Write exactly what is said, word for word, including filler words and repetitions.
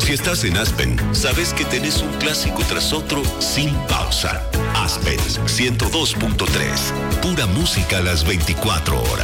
Si estás en Aspen, sabes que tenés un clásico tras otro sin pausa. Aspen ciento dos punto tres. Pura música a las veinticuatro horas.